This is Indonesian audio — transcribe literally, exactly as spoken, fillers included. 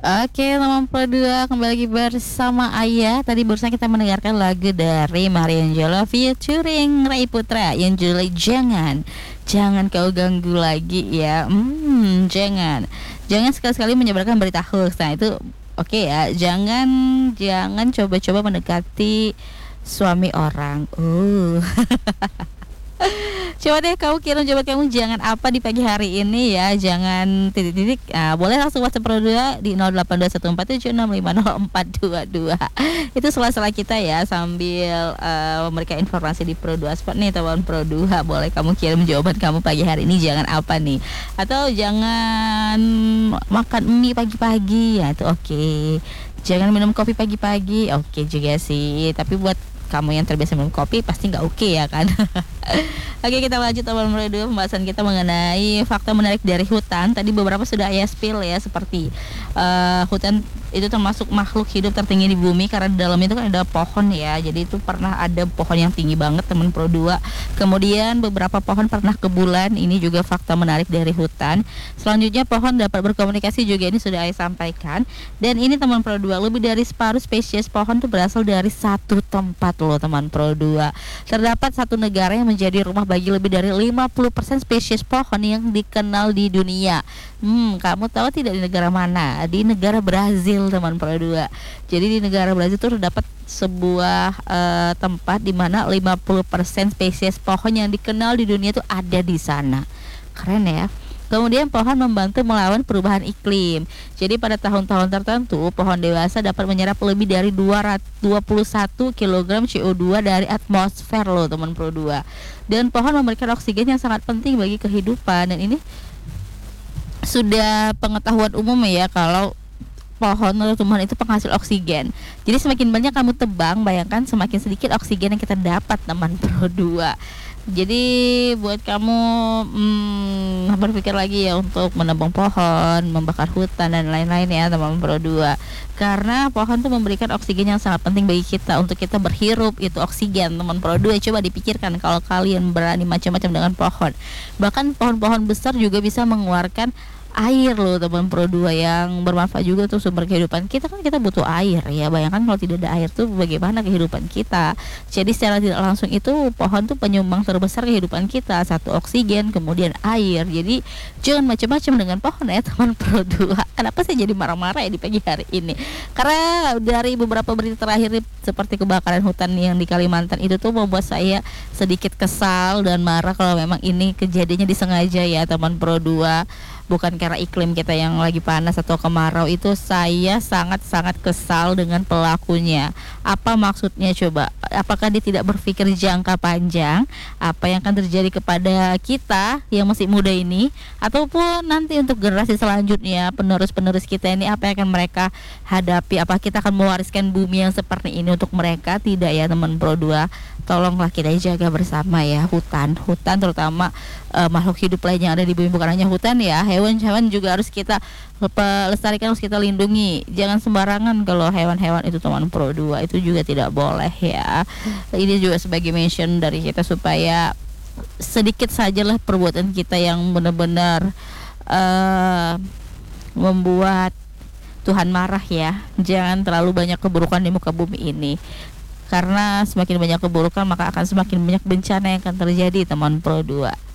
Oke, teman Pro dua kembali lagi bersama Ayah. Tadi barusan kita mendengarkan lagu dari Mariangelo featuring Ray Putra yang judulnya Jangan. Jangan kau ganggu lagi ya. Hmm, jangan. Jangan sekali-sekali menyebarkan berita hoax. Nah, itu oke ya. Jangan jangan coba-coba mendekati suami orang. Uh. Coba deh kamu kirim jawaban kamu jangan apa di pagi hari ini ya. Jangan titik-titik. Nah, boleh langsung WhatsApp Pro dua di nol delapan dua satu empat tujuh enam lima nol empat dua dua. Itu sela-sela kita ya sambil uh, memberikan informasi di Pro dua Sport nih teman Pro dua. Boleh kamu kirim jawaban kamu pagi hari ini jangan apa nih. Atau jangan makan mie pagi-pagi. Ya itu oke. Okay. Jangan minum kopi pagi-pagi. Oke okay juga sih. Tapi buat kamu yang terbiasa minum kopi pasti nggak oke okay ya kan. Oke, kita lanjut teman Pro dua pembahasan kita mengenai fakta menarik dari hutan. Tadi beberapa sudah Ayah spill ya, seperti uh, hutan itu termasuk makhluk hidup tertinggi di bumi karena di dalam itu kan ada pohon ya. Jadi itu pernah ada pohon yang tinggi banget teman Pro dua. Kemudian beberapa pohon pernah ke bulan. Ini juga fakta menarik dari hutan. Selanjutnya pohon dapat berkomunikasi juga, ini sudah Ayah sampaikan. Dan ini teman Pro dua, lebih dari separuh spesies pohon itu berasal dari satu tempat loh teman Pro dua. Terdapat satu negara yang menjadi rumah bagi lebih dari lima puluh persen spesies pohon yang dikenal di dunia. Hmm, kamu tahu tidak di negara mana? Di negara Brazil teman Pro dua. Jadi di negara Brazil itu terdapat sebuah uh, tempat di mana lima puluh persen spesies pohon yang dikenal di dunia itu ada di sana. Keren ya. Kemudian pohon membantu melawan perubahan iklim. Jadi pada tahun-tahun tertentu pohon dewasa dapat menyerap lebih dari dua ratus dua puluh satu kilogram C O dua dari atmosfer loh teman Pro dua. Dan pohon memberikan oksigen yang sangat penting bagi kehidupan. Dan ini sudah pengetahuan umum ya kalau pohon atau tumbuhan itu penghasil oksigen. Jadi semakin banyak kamu tebang, bayangkan semakin sedikit oksigen yang kita dapat teman Pro dua. Jadi buat kamu hmm, berpikir lagi ya untuk menebang pohon, membakar hutan dan lain-lain ya teman Pro dua. Karena pohon tuh memberikan oksigen yang sangat penting bagi kita untuk kita berhirup, itu oksigen teman Pro dua. Coba dipikirkan kalau kalian berani macam-macam dengan pohon. Bahkan pohon-pohon besar juga bisa mengeluarkan air loh teman Pro dua yang bermanfaat juga tuh sumber kehidupan kita. Kan kita butuh air ya, bayangkan kalau tidak ada air tuh bagaimana kehidupan kita. Jadi secara tidak langsung itu pohon tuh penyumbang terbesar kehidupan kita, satu oksigen kemudian air. Jadi jangan macam-macam dengan pohon ya teman Pro dua. Kenapa saya jadi marah-marah ya di pagi hari ini? Karena dari beberapa berita terakhir seperti kebakaran hutan yang di Kalimantan itu tuh membuat saya sedikit kesal dan marah kalau memang ini kejadiannya disengaja ya teman Pro dua. Bukan karena iklim kita yang lagi panas atau kemarau. Itu saya sangat-sangat kesal dengan pelakunya. Apa maksudnya coba? Apakah dia tidak berpikir jangka panjang apa yang akan terjadi kepada kita yang masih muda ini, ataupun nanti untuk generasi selanjutnya, penerus-penerus kita ini, apa yang akan mereka hadapi? Apa kita akan mewariskan bumi yang seperti ini untuk mereka? Tidak ya teman Pro dua. Tolonglah kita jaga bersama ya hutan, hutan terutama uh, makhluk hidup lain yang ada di bumi, bukan hanya hutan ya, hewan-hewan juga harus kita lestarikan, harus kita lindungi. Jangan sembarangan kalau hewan-hewan itu teman Pro dua, itu juga tidak boleh ya. Ini juga sebagai mention dari kita supaya sedikit sajalah perbuatan kita yang benar-benar uh, membuat Tuhan marah ya. Jangan terlalu banyak keburukan di muka bumi ini. Karena semakin banyak keburukan maka akan semakin banyak bencana yang akan terjadi teman Pro dua.